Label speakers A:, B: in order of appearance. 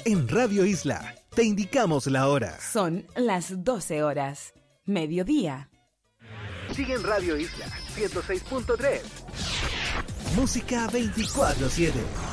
A: En Radio Isla te indicamos la hora.
B: Son las 12 horas. Mediodía.
A: Sigue en Radio Isla 106.3. Música 24/7.